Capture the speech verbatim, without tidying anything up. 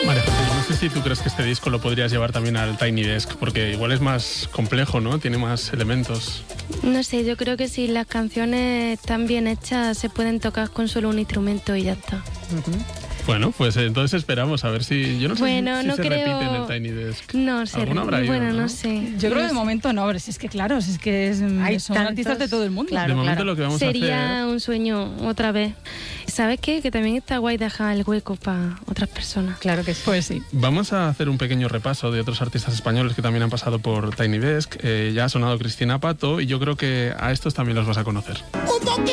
Vale, no sé si tú crees que este disco lo podrías llevar también al Tiny Desk, porque igual es más complejo, ¿no? Tiene más elementos. No sé, yo creo que si las canciones están bien hechas se pueden tocar con solo un instrumento y ya está. Uh-huh. Bueno, pues entonces esperamos a ver si... Yo no sé bueno, si, si no se creo... repite en el Tiny Desk. No sé, ¿Alguna habrá ido, bueno, no? no sé. Yo creo no que de momento no, pero si es que claro, si es que es, Hay son tantos, artistas de todo el mundo. claro, de momento claro. lo que vamos Sería a hacer... un sueño otra vez. ¿Sabes qué? Que también está guay dejar el hueco para otras personas. Claro que sí. Pues sí. Vamos a hacer un pequeño repaso de otros artistas españoles que también han pasado por Tiny Desk. Eh, ya ha sonado Cristina Pato y yo creo que a estos también los vas a conocer. Un poquito